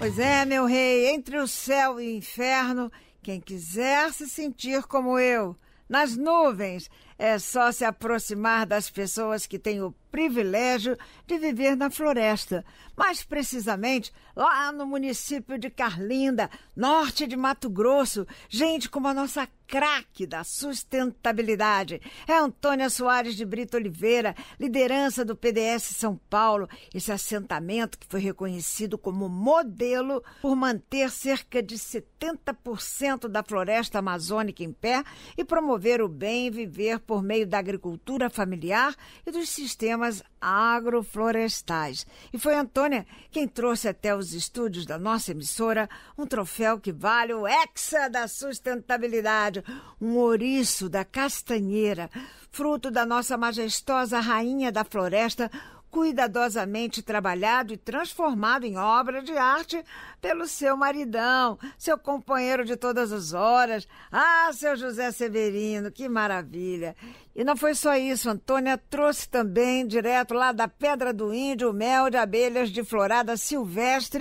Pois é, meu rei, entre o céu e o inferno, quem quiser se sentir como eu, nas nuvens, é só se aproximar das pessoas que têm o privilégio de viver na floresta, mais precisamente lá no município de Carlinda, norte de Mato Grosso, gente como a nossa craque da sustentabilidade. É Antônia Soares de Brito Oliveira, liderança do PDS São Paulo, esse assentamento que foi reconhecido como modelo por manter cerca de 70% da floresta amazônica em pé e promover o bem viver por meio da agricultura familiar e dos sistemas agroflorestais. E foi Antônia quem trouxe até os estúdios da nossa emissora um troféu que vale o Hexa da sustentabilidade, um ouriço da castanheira, fruto da nossa majestosa rainha da floresta, cuidadosamente trabalhado e transformado em obra de arte pelo seu maridão, seu companheiro de todas as horas. Ah, seu José Severino, que maravilha! E não foi só isso, Antônia trouxe também, direto lá da Pedra do Índio, mel de abelhas de florada silvestre